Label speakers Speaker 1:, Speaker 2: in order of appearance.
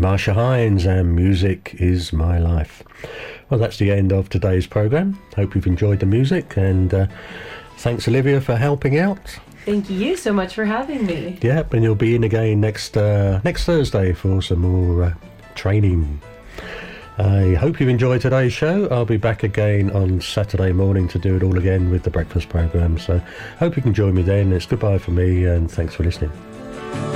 Speaker 1: Marsha Hines, and Music Is My Life. Well, that's the end of today's programme. Hope you've enjoyed the music, and thanks, Olivia, for helping out.
Speaker 2: Thank you so much for having me.
Speaker 1: Yep, and you'll be in again next Thursday for some more training. I hope you've enjoyed today's show. I'll be back again on Saturday morning to do it all again with the breakfast programme. So hope you can join me then. It's goodbye for me, and thanks for listening.